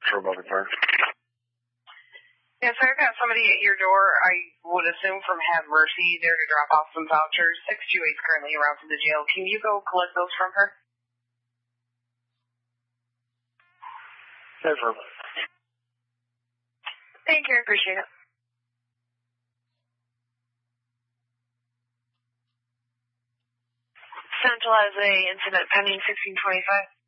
for Bobby Park. Yes, sir. I've got somebody at your door, I would assume from Have Mercy, there to drop off some vouchers. 628 is currently around to the jail. Can you go collect those from her? Yes, sir. Thank you. I appreciate it. Centralize a incident pending 1625.